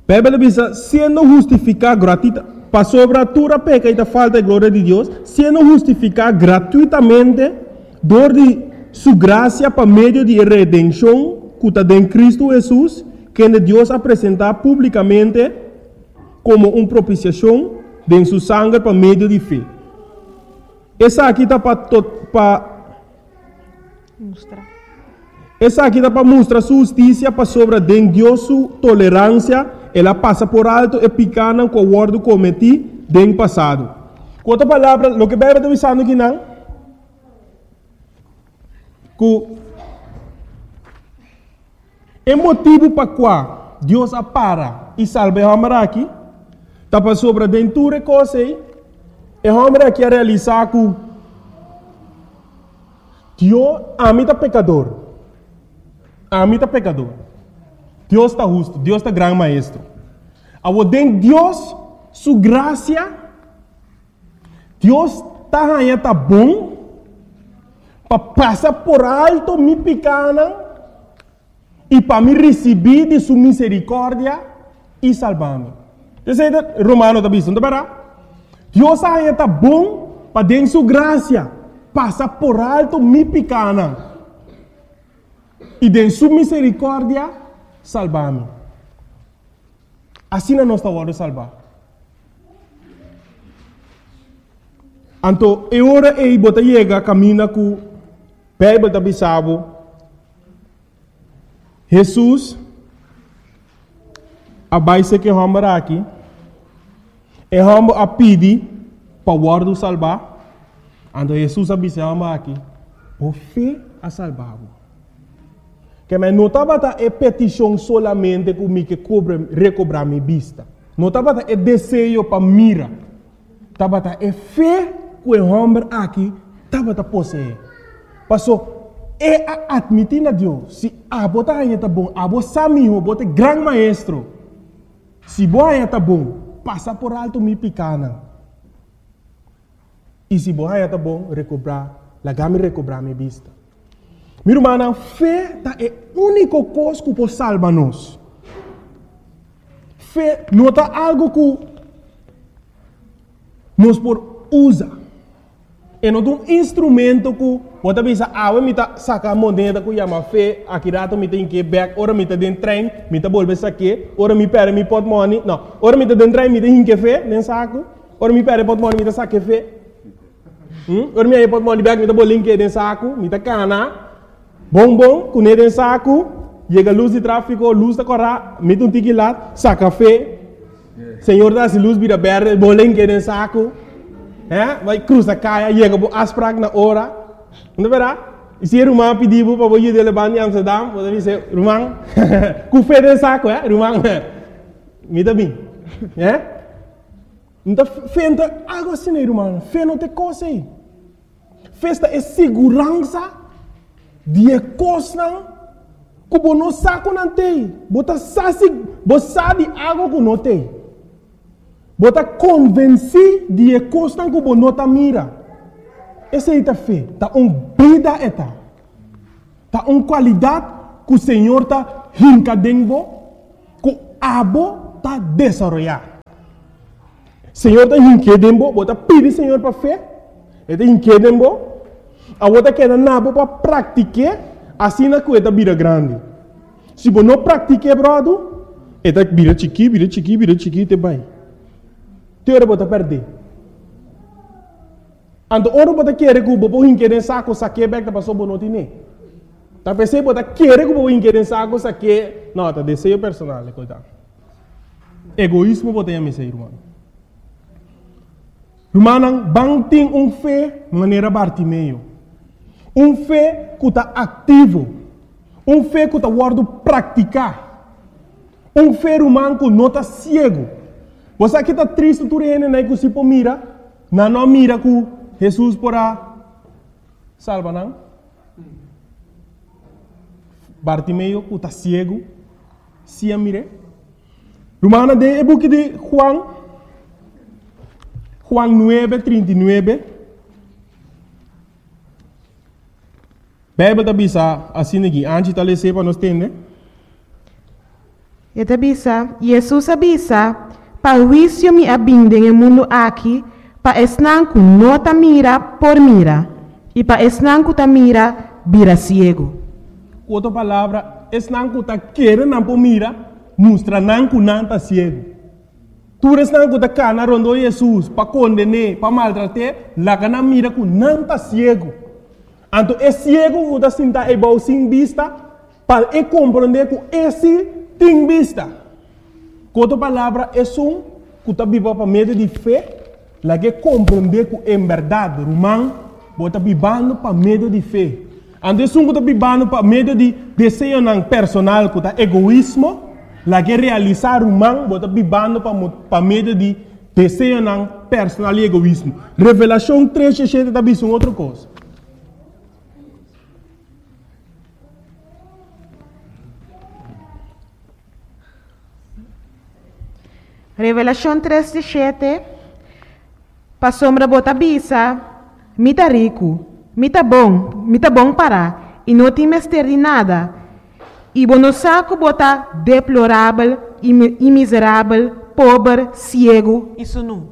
Bíblia diz, sendo justificado gratuitamente, para sobretudo peca e a falta de glória de Deus, sendo justificado gratuitamente, dor de sua graça para meio de redenção, que está em Cristo Jesus, que Deus apresentar publicamente como uma propiciação de sua sangue para meio de fé. Essa aqui está para mostrar. Essa aqui está para mostrar sua justiça para sobre de Deus sua tolerância. Ela passa por alto e picana com o guardo cometido no passado. Com outra palavra, o que a Bíblia está dizendo aqui não? Que é motivo para qual Deus apara e salva o homem aqui. Está para sobre dentro coisa aí. E o homem aqui a realizar que Deus ama pecador. Ama pecador. Deus está justo, Deus está grande maestro. Agora, dentro de Deus, sua graça, Deus está bom para passar por alto minha pequena e para me receber de sua misericórdia e salvar-me. Você sabe, Romano está dizendo, Deus está bom para dentro de sua graça passar por alto minha pequena e de sua misericórdia salvar-me. Assim não está hora de salvar. Então, é hora de botar chega caminha com a Bíblia da Bissau. Jesus abaixo que vamos aqui. E vamos a pedir para o guardo salvar. Então, Jesus abaixo aqui. Por fé a salvar. Que me notava é petição solamente comigo que recobrar minha vista. Notava é desejo para mira. Tava é fé que o homem aqui tava possuir. Passou é admitir a Deus. Se a bota aí tá bom, a bota samiho, bota grande maestro. Se boa aí tá bom, passa por alto minha picana. E se boa aí tá bom, recobrar minha vista. Meu irmão, fé é a única coisa que pode salvar-nos. Fé não é algo que nós podemos usar. É um instrumento que pode pensar, me sacar a moneda que chama fé, aqui rato me tem que back, ora me tem dentro trem, me tem volver saque, ora me perde me pot money, não, ora me tem dentro trem, me tem que fé, dentro saco, ora me perde pot money, me tem saque fé. Ora me aí pot money back, me tem bolinho dentro saco, me tem cana. Bom, com ele em saco, chega a luz de tráfico, luz da corra, mete um tique lá, saca fé. Senhor dá-se luz, vira verde, bolenque em saco. Vai cruza caia, chega a asprag na hora. Não verá? E se o irmão pediu para você levar em Amsterdam, você diz, irmão, com fé em saco, irmão, me dá bem. Então, fé não é algo assim, irmão. Fé não tem coisa aí. Festa é segurança. Die coisa que você não sabe não tem. Você sabe algo que não tem. Você convence de coisa que você não mira. Essa é a fé. Está uma vida. Está uma qualidade que o Senhor está rincadendo, que o abo está desenvolvendo. O Senhor está rincadendo, você pede ao Senhor para fé. Ele está rincadendo. A outra que é nabo para praticar, assim na coisa vira grande. Se você não praticar, brother, é vira chiqui, te vai. Teora você perder. Então, ora você quer que você hinque saco, saque back, para só não tinha. Tá pensando você quer que você hinque saco, saque, não, tá desejo personal, coitado. Egoísmo você tem a missa, irmão. Irmão, bang tem fé, maneira Bartimeu. Fé que está ativo. Fé que está guardando praticar. Fé humano que não está cego. Você aqui está triste, tu reina, né? Que se pode mira. Não mira que Jesus porá salva, não? Bartimeu que está cego. Se a mire. Romana de book de Juan 9:39. Bíblia está bisa assim aqui, antes de ler para nós entender. Eta bisa, Jesus avisa, pa juicio mi abinde en el mundo aqui, pa esnanku no ta mira por mira, e pa esnanku ta mira, vira ciego. Outra palavra, esnanku ta querer não por mira, mostra nanku não ta ciego. Tu esnanku ta cana rondo Jesus, pa condenar, pa maltratar, lá cana mira ku não ta ciego. Então, é ciego que está sentado e vai sem vista, para compreender que esse tem vista. Outra palavra, é um que está vivendo para meio de fé, lá que compreender que é verdade, romano, está vivendo para meio de fé. Então, é um que está vivendo para meio de desejo personal, que está egoísmo, lá que realizar romano, está vivendo para meio de desejo personal e egoísmo. Revelação 3, está vivendo outra coisa. Revelação 3:7, pa sombra bota bisa, mita rico, mita bom para, e não tem mestre de nada, e bono saco bota deplorável, e miserável, pobre, ciego, isso não.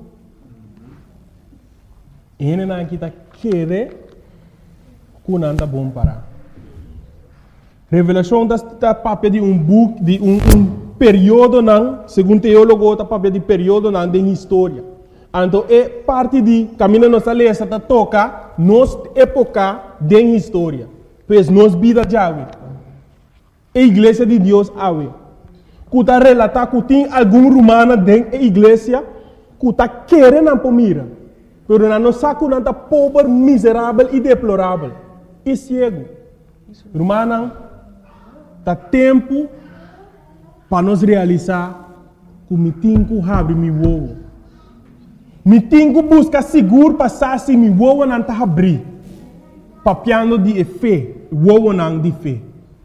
Ele não está querendo que não está bom para. Revelação está papel de book, de período não, segundo teólogo, está papel de período não de história. Então é parte de caminho nossa lei está toca nos época de história, pois nos vida já a igreja de Deus ave. Que está relatar que tem algum romano dentro da igreja que está querendo por mira, mas não sabe que está pobre, miserável e deplorável e cego. Romano, está tempo para nós realizar que me tenho que abrir meu ovo. Me tenho que buscar seguro para sair meu ovo não está abrir. Papiando de fé, ovo não de fé.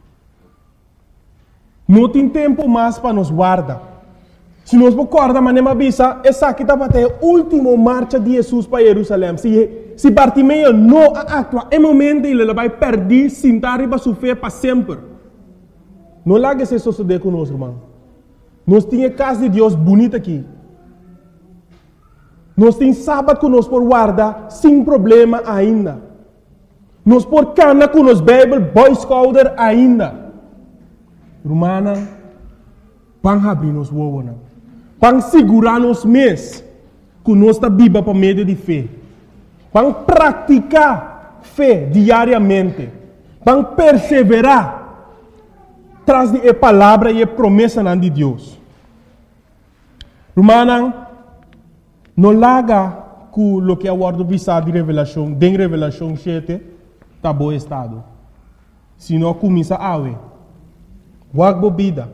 Não tem tempo mais para nos guardar. Se nós recordamos, mas não avisa, essa aqui está para a última marcha de Jesus para Jerusalém. Se Bartimeu não atua, é momento ele vai perder, sentar e vai sofrer para sempre. Não largue se suceder conosco, irmão. Nós temos casa de Deus bonita aqui. Nós temos sábado que nós por guardar sem problema ainda. Nós por cana com nós Bible, Boy Scouter ainda. Romana, vão abrir nos ovos. Vão segurar nos mês que nós está viva para meio de fé. Vão praticar fé diariamente. Vão perseverar traz de palavra e promessa de Deus. Romana, não larga com o que é o ordem visado de revelação, de revelação 7, está bom estado. Se não começa a ver, wag bobida,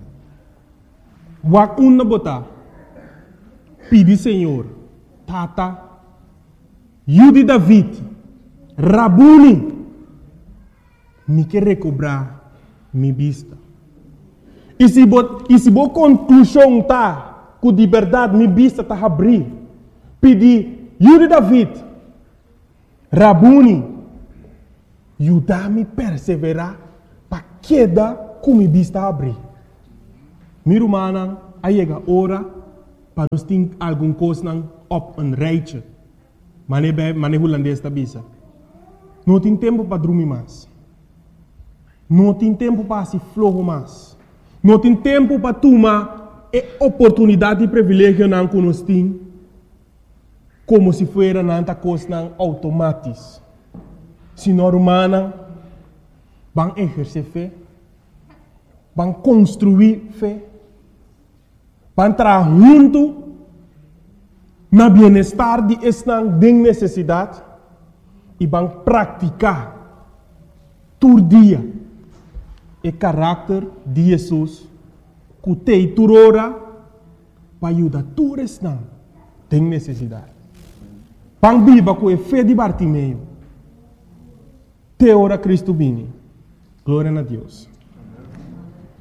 wag una botar, pedi Senhor, tata, Yudi David, Rabuni, me quer recobrar mi vista. E se boa conclusão tá, que de verdade mi vista tá abrir, pedi, Yudi David, Rabuni, ajudar-me a perseverar para queda com mi vista abrir. Mi romana, aí chega a hora para nós ter alguma coisa op een rijtje. Mane holandês tá bisa. Não tem tempo para dormir mais. Não tem tempo para se flojo mais. Não tem tempo para tomar a oportunidade e privilégio que nós temos, como se fosse nanta coisa automática. Se não humana, vão exercer fé, vão construir fé, vão entrar junto no bem-estar de esta necessidade e vão praticar todo dia o caráter de Jesus que tem turora para ajudar todos que têm necessidade. Vão viver com a fé de Bartimeu. Te ora Cristo vini. Glória a Deus.